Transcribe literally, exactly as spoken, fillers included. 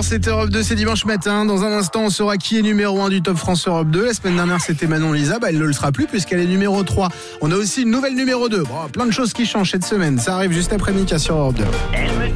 bonjour, c'est Europe deux, c'est dimanche matin. Dans un instant, on saura qui est numéro un du Top France Europe deux. La semaine dernière, c'était Manon Lisa, bah, elle ne le sera plus puisqu'elle est numéro trois. On a aussi une nouvelle numéro deux. Bon, plein de choses qui changent cette semaine. Ça arrive juste après Mika sur Europe deux.